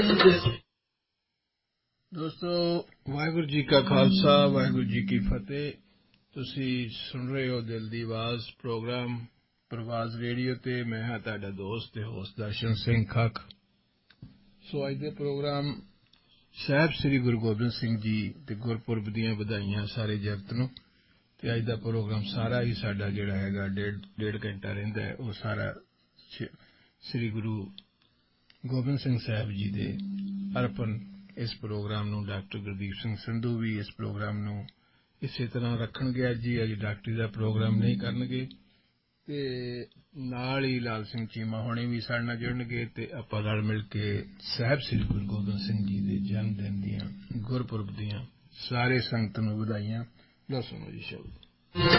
ਦੋਸਤੋ ਵਾਹਿਗੁਰੂ ਜੀ ਕਾ ਖਾਲਸਾ ਵਾਹਿਗੁਰੂ ਜੀ ਕੀ ਫਤਿਹ। ਤੁਸੀਂ ਸੁਣ ਰਹੇ ਹੋ ਦਿਲ ਦੀ ਆਵਾਜ਼ ਪ੍ਰੋਗਰਾਮ ਪ੍ਰਵਾਜ਼ ਰੇਡੀਓ ਤੇ। ਮੈਂ ਹਾਂ ਤੁਹਾਡਾ ਦੋਸਤ ਤੇ ਹੋਸਟ ਦਰਸ਼ਨ ਸਿੰਘ ਖੱਖ। ਸੋ ਅੱਜ ਦੇ ਪ੍ਰੋਗਰਾਮ ਸਾਹਿਬ ਸ੍ਰੀ ਗੁਰੂ ਗੋਬਿੰਦ ਸਿੰਘ ਜੀ ਦੇ ਗੁਰਪੁਰਬ ਦੀਆਂ ਵਧਾਈਆਂ ਸਾਰੇ ਜਗਤ ਨੂੰ। ਤੇ ਅੱਜ ਦਾ ਪ੍ਰੋਗਰਾਮ ਸਾਰਾ ਹੀ ਸਾਡਾ ਜਿਹੜਾ ਹੈਗਾ ਡੇਢ ਘੰਟਾ ਰਹਿੰਦਾ ਹੈ, ਉਹ ਸਾਰਾ ਸ੍ਰੀ ਗੁਰੂ ਗੋਬਿੰਦ ਸਿੰਘ ਸਾਹਿਬ ਜੀ ਦੇ ਅਰਪਣ। ਇਸ ਪ੍ਰੋਗਰਾਮ ਨੂੰ ਡਾਕਟਰ ਗੁਰਦੀਪ ਸਿੰਘ ਸੰਧੂ ਵੀ ਇਸ ਪ੍ਰੋਗਰਾਮ ਨੂੰ ਇਸੇ ਤਰ੍ਹਾਂ ਰੱਖਣਗੇ। ਅੱਜ ਡਾਕਟਰੀ ਦਾ ਪ੍ਰੋਗਰਾਮ ਨਹੀਂ ਕਰਨਗੇ ਤੇ ਨਾਲ ਹੀ ਲਾਲ ਸਿੰਘ ਚੀਮਾ ਹੋਣੀ ਵੀ ਸਾਡੇ ਨਾਲ ਜੁੜਨਗੇ ਤੇ ਆਪਾਂ ਰਲ ਮਿਲ ਕੇ ਸਾਹਿਬ ਸ੍ਰੀ ਗੁਰੂ ਗੋਬਿੰਦ ਸਿੰਘ ਜੀ ਦੇ ਜਨਮ ਦਿਨ ਦੀਆਂ ਗੁਰਪੁਰਬ ਦੀਆਂ ਸਾਰੇ ਸੰਗਤ ਨੂੰ ਵਧਾਈਆਂ। ਲਓ ਸੁਣੋ ਜੀ ਸ਼ਬਦ।